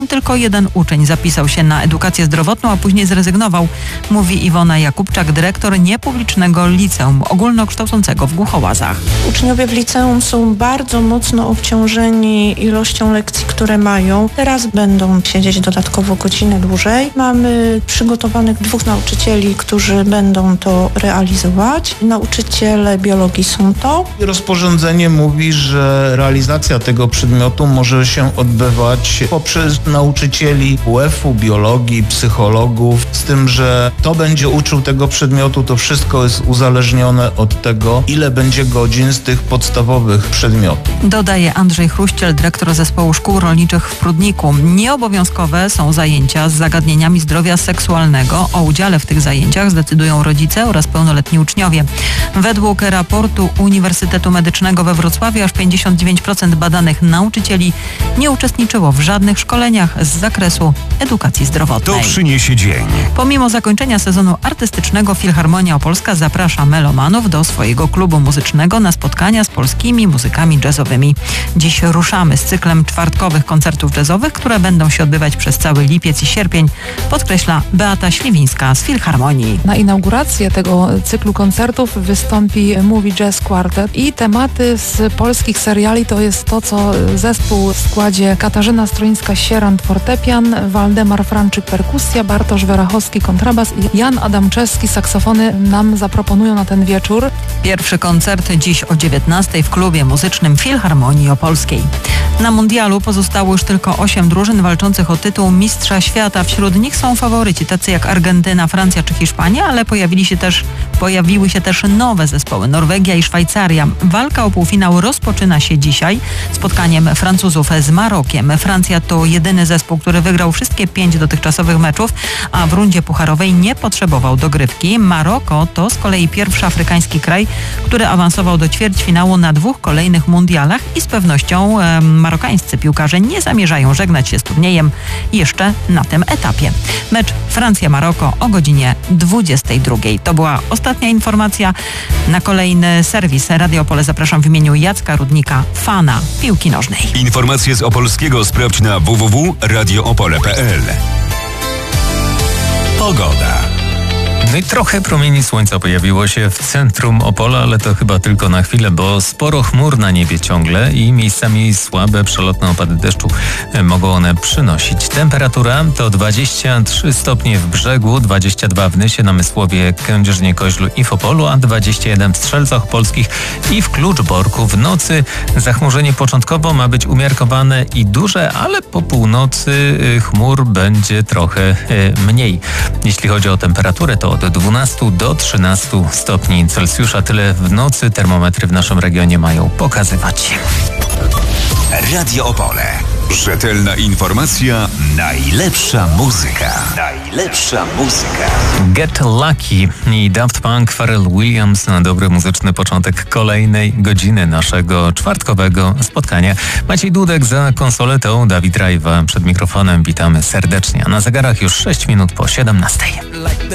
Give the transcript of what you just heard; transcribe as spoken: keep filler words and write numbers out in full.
Tylko jeden uczeń zapisał się na edukację zdrowotną, a później zrezygnował, mówi Iwona Jakubczak, dyrektor niepublicznego liceum ogólnokształcącego w Głuchołazach. Uczniowie w liceum są bardzo mocno obciążeni ilością lekcji, które mają. Teraz będą siedzieć dodatkowo godzinę dłużej. Mamy przygotowanych dwóch nauczycieli, którzy będą to realizować. Nauczyciele biologii są to. Rozporządzenie mówi, że realizacja tego przedmiotu może się odbywać poprzez nauczycieli U F-u, biologii, psychologów, z tym, że kto będzie uczył tego przedmiotu, to wszystko jest uzależnione od tego, ile będzie godzin z tych podstawowych przedmiotów. Dodaje Andrzej Chruściel, dyrektor zespołu szkół rolniczych w Prudniku. Nieobowiązkowe są zajęcia z zagadnieniami zdrowia seksualnego. O udziale w tych zajęciach zdecydują rodzice oraz pełnoletni uczniowie. Według raportu Uniwersytetu Medycznego we Wrocławiu aż pięćdziesiąt dziewięć procent badanych nauczycieli nie uczestniczyło w żadnych szkoleniach z zakresu edukacji zdrowotnej. To przyniesie dzień. Pomimo zakończenia sezonu artystycznego Filharmonia Opolska zaprasza melomanów do swojego klubu muzycznego na spotkania z polskimi muzykami jazzowymi. Dziś ruszamy z cyklem czwartkowych koncertów jazzowych, które będą się odbywać przez cały lipiec i sierpień, podkreśla Beata Śliwińska z Filharmonii. Na inaugurację tego cyklu koncertów wystąpi Movie Jazz Quartet i tematy z polskich seriali to jest to, co zespół w składzie Katarzyna Stroińska-Sierant fortepian, Waldemar Franczyk perkusja, Bartosz Werachowski kontrabas i Jan Adamczewski saksofony nam zaproponują na ten wieczór. Pierwszy koncert dziś o dziewiętnastej w klubie muzycznym Filharmonii Opolskiej. Na mundialu pozostało już tylko osiem drużyn walczących o tytuł mistrza świata. Wśród nich są faworyci tacy jak Argentyna, Francja czy Hiszpania, ale pojawili się też, pojawiły się też nowe zespoły Norwegia i Szwajcaria. Walka o półfinał rozpoczyna się dzisiaj spotkaniem Francuzów z Marokiem. Francja to jedyny zespół, który wygrał wszystkie pięć dotychczasowych meczów, a w rundzie pucharowej nie potrzebował dogrywki. Maroko to z kolei pierwszy afrykański kraj, który awansował do ćwierćfinału na dwóch kolejnych mundialach i z pewnością e, marokańscy piłkarze nie zamierzają żegnać się z turniejem jeszcze na tym etapie. Mecz Francja-Maroko o godzinie dwudziestej drugiej. To była ostatnia informacja. Na kolejny serwis Radio Opole zapraszam w imieniu Jacka Rudnika, fana piłki nożnej. Informacje z Opolskiego sprawdź na w w w kropka radio opole kropka p l. Pogoda. No i trochę promieni słońca pojawiło się w centrum Opola, ale to chyba tylko na chwilę, bo sporo chmur na niebie ciągle i miejscami słabe, przelotne opady deszczu mogą one przynosić. Temperatura to dwadzieścia trzy stopnie w Brzegu, dwadzieścia dwa w Nysie, Namysłowie, Kędzierzynie, Koźlu i w Opolu, a dwadzieścia jeden w Strzelcach Opolskich i w Kluczborku. W nocy zachmurzenie początkowo ma być umiarkowane i duże, ale po północy chmur będzie trochę mniej. Jeśli chodzi o temperaturę, to od dwunastu do trzynastu stopni Celsjusza. Tyle w nocy termometry w naszym regionie mają pokazywać. Radio Opole. Rzetelna informacja, najlepsza muzyka. Najlepsza muzyka. Get Lucky i Daft Punk, Pharrell Williams na dobry muzyczny początek kolejnej godziny naszego czwartkowego spotkania. Maciej Dudek za konsoletą, Dawid Rajwa przed mikrofonem. Witamy serdecznie. A na zegarach już sześć minut po siedemnastej.